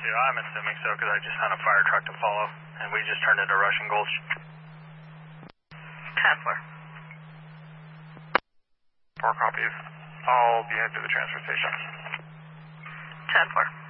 Yeah, I'm assuming so because I just sent a fire truck to follow, and we just turned into Russian Gulch. 10-4. 4 copies. I'll be headed to the transfer station. 10-4.